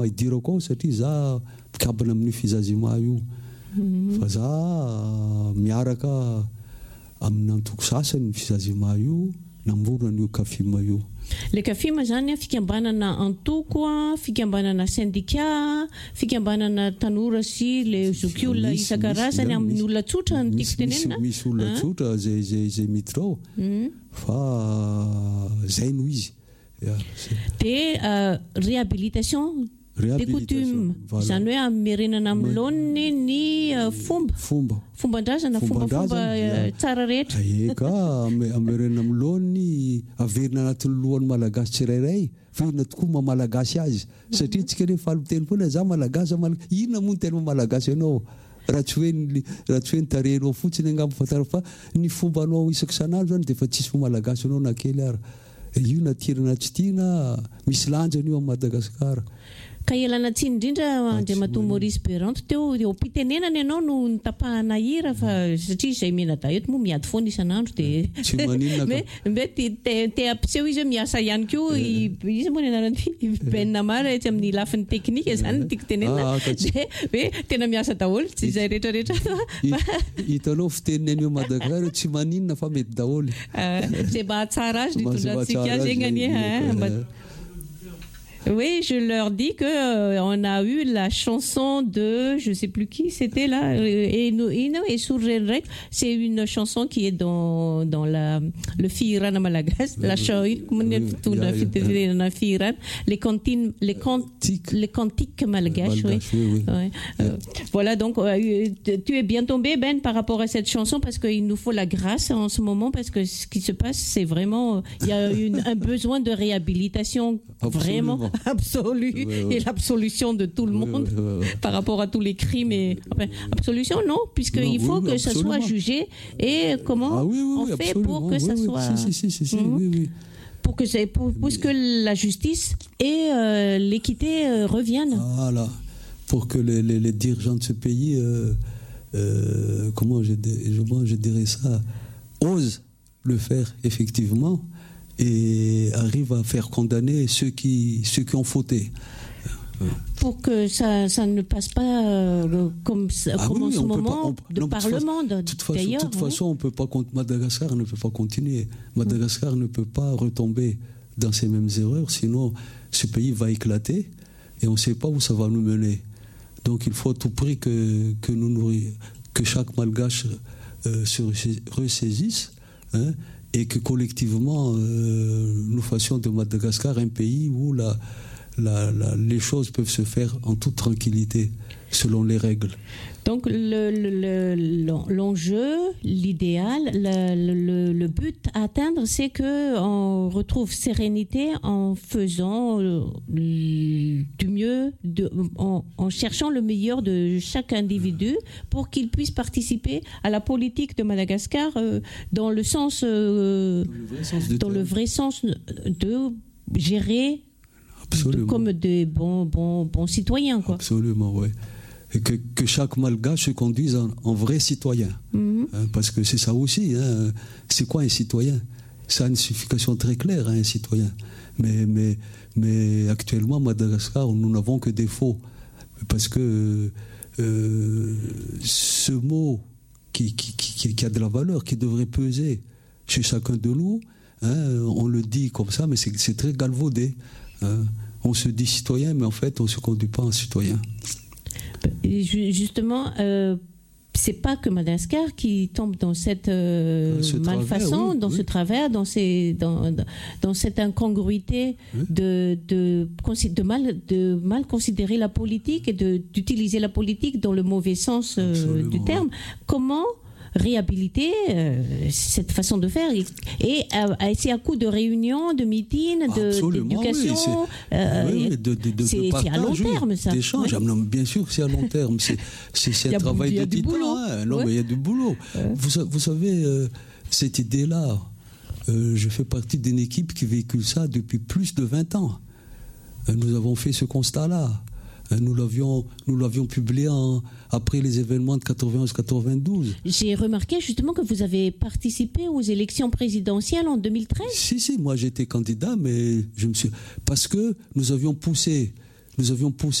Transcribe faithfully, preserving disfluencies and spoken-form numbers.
idirako satria za pikabana amin'ny fizazima io fa za miaraka amin'ny antoko sasany ny fizazima io namorona io kafima io. Le kafima zany fikambanana antoko, fikambanana syndicat, fikambanana tanora sy le zokiolona isan-karazany amin'ny olona tsotra ny tiako tenenina. Misy olona tsotra zay zay zay miditra fa zay no izy. De réhabilitation des coutumes, zany hoe amerenana amin'ny laoniny ny fomba fomba fomban-drazana fomba-fomba tsara rehetra. Eka amerenana amin'ny laoniny averina anatin'ny lohan'ny malagasy tsirairay, verina tokoa ma malagasy azy satria tsika rehefa faly foana za malagasy inona moa ny tena malagasy ianao raha tsy hoe raha tsy hoe nitarehinao fotsiny angamba fatara fa ny fombanao isaky sanandro zany dia efa tsisy malagasy ianao na kely ary. Io na tirana tsy tiana misy lanjany io a Madagasikara. Ka elana tsiny indrindra Andriamatoa Maurice Beranto teo eo am-pitenenana ianao no nitapahana hira fa satria izay menada eto moa miady foana isanandro dia tsy maninona mbe te ampiseho izy miasa ihany koa izy moa ny anarany benina mara etsy amin'ny lafiny teknika zany tiako tenenina dia hoe tena miasa daholo tsy izay rehetra rehetra hitanao fitenenana eo Madagasikara tsy maninona fa mety daholo c'est mahatsara azy nitondrantsika azy egny. Oui, je leur dis que euh, on a eu la chanson de, je sais plus qui c'était là, et nous, et nous, et sur Renrek, c'est une chanson qui est dans dans la le Firan Malagas, la chanson, comment on a fait dans Firan, les cantines, les cantiques, les cantiques malgaches, oui. oui. Ouais. Euh, voilà, donc euh, tu es bien tombé Ben par rapport à cette chanson parce qu'il nous faut la grâce en ce moment parce que ce qui se passe, c'est vraiment, il y a une, un besoin de réhabilitation Absolument. vraiment. Absolue ouais, ouais. et l'absolution de tout le ouais, monde ouais, ouais, ouais. par rapport à tous les crimes et enfin, absolution non puisqu'il faut oui, que ça soit jugé et comment ah, oui, oui, on oui, fait pour que oui, ça oui, soit si, si, si, si, mmh. oui, oui. pour que c'est pour, pour que la justice et euh, l'équité euh, reviennent. Voilà, pour que les, les, les dirigeants de ce pays euh, euh, comment je, je, je dirais ça osent le faire effectivement et arrive à faire condamner ceux qui, ceux qui ont fauté. Pour que ça, ça ne passe pas euh, comme, ah comme oui, en ce moment pas, on, de non, parlement de toute façon, d'ailleurs. De toute oui. façon, on peut pas, Madagascar ne peut pas continuer. Madagascar mmh. ne peut pas retomber dans ces mêmes erreurs, sinon ce pays va éclater et on ne sait pas où ça va nous mener. Donc il faut à tout prix que, que, nous nous, que chaque Malgache euh, se ressaisisse, hein, et que collectivement euh, nous fassions de Madagascar un pays où la, la, la, les choses peuvent se faire en toute tranquillité, selon les règles. Donc le, le, le, l'enjeu, l'idéal, le, le, le but à atteindre, c'est qu'on retrouve sérénité en faisant du mieux, de, en, en cherchant le meilleur de chaque individu pour qu'il puisse participer à la politique de Madagascar euh, dans le sens, euh, dans le vrai sens de, de gérer de, comme des bons, bons, bons citoyens, quoi. Absolument, oui. Et que, que chaque Malgache se conduise en, en vrai citoyen. Mm-hmm. Hein, parce que c'est ça aussi. Hein. C'est quoi un citoyen? Ça a une signification très claire, hein, un citoyen. Mais, mais, mais actuellement, à Madagascar, nous n'avons que des faux. Parce que euh, ce mot qui, qui, qui, qui a de la valeur, qui devrait peser chez chacun de nous, hein, on le dit comme ça, mais c'est, c'est très galvaudé. Hein. On se dit citoyen, mais en fait, on ne se conduit pas en citoyen. Justement, euh, c'est pas que Madagascar qui tombe dans cette euh, ce malfaçon, travers, oui, dans oui. ce travers, dans, ces, dans, dans cette incongruité oui. de, de, de, mal, de mal considérer la politique et de, d'utiliser la politique dans le mauvais sens euh, du terme. Oui. Comment réhabiliter euh, cette façon de faire et, et euh, c'est à coup de réunions, de meetings, de, d'éducation. Oui, c'est, euh, oui, de, de, de, c'est, de partage, c'est à long terme, ça. D'échange. Oui. Non, bien sûr que c'est à long terme. C'est, c'est, c'est un travail de titan. Hein. Non, oui. mais il y a du boulot. Oui. Vous, vous savez, euh, cette idée-là, euh, je fais partie d'une équipe qui véhicule ça depuis plus de vingt ans. Euh, nous avons fait ce constat-là. Nous l'avions, nous l'avions publié en, après les événements de quatre-vingt-onze quatre-vingt-douze. J'ai remarqué justement que vous avez participé aux élections présidentielles en deux mille treize. Si, si, moi j'étais candidat, mais je me suis... Parce que nous avions poussé, nous avions posé